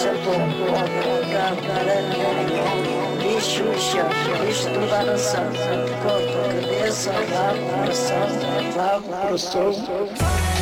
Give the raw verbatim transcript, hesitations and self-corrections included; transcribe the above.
Bicho, chão, bicho, tubarão, corta a cabeça, rabo, coração, rabo, coração.